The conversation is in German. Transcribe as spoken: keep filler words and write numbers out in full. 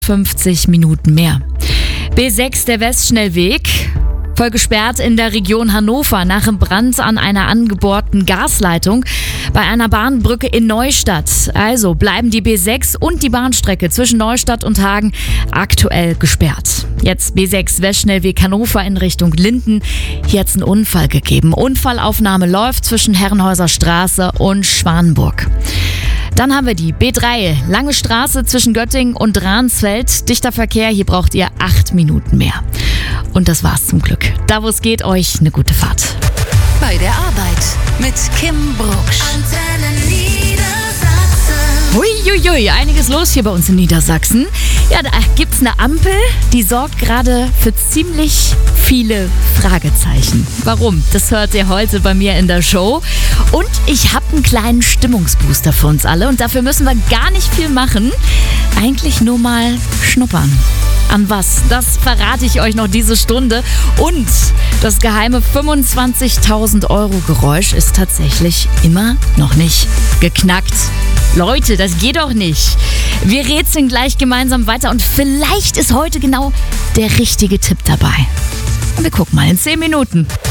fünfzig Minuten mehr. B sechs, der Westschnellweg, voll gesperrt in der Region Hannover nach dem Brand an einer angebohrten Gasleitung bei einer Bahnbrücke in Neustadt. Also bleiben die B sechs und die Bahnstrecke zwischen Neustadt und Hagen aktuell gesperrt. Jetzt B sechs Westschnellweg Hannover in Richtung Linden. Hier hat es einen Unfall gegeben. Unfallaufnahme läuft zwischen Herrenhäuser Straße und Schwanenburg. Dann haben wir die B drei, Lange Straße zwischen Göttingen und Ransfeld. Dichter Verkehr, hier braucht ihr acht Minuten mehr. Und das war's zum Glück. Da wo es geht, euch eine gute Fahrt. Bei der Arbeit mit Kim Brucksch. Huiuiui, einiges los hier bei uns in Niedersachsen. Ja, da gibt's eine Ampel, die sorgt gerade für ziemlich viele Fragezeichen. Warum? Das hört ihr heute bei mir in der Show. Und ich habe einen kleinen Stimmungsbooster für uns alle und dafür müssen wir gar nicht viel machen. Eigentlich nur mal schnuppern. An was? Das verrate ich euch noch diese Stunde. Und das geheime fünfundzwanzigtausend Euro Geräusch ist tatsächlich immer noch nicht geknackt. Leute, das geht doch nicht. Wir rätseln gleich gemeinsam weiter und vielleicht ist heute genau der richtige Tipp dabei. Und wir gucken mal in zehn Minuten.